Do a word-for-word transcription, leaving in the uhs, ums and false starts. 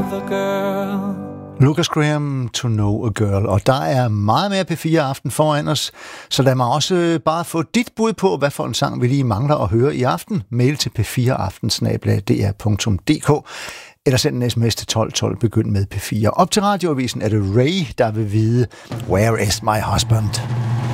other girl. Lucas Graham, To Know a Girl. Og der er meget mere P fire Aften foran os, så lad mig også bare få dit bud på, hvad for en sang vi lige mangler at høre i aften. Mail til p fire aften snabel-a d r punktum d k eller send en sms til tolv tolv, begynd med P fire. Op til radioavisen er det Ray, der vil vide Where is my husband?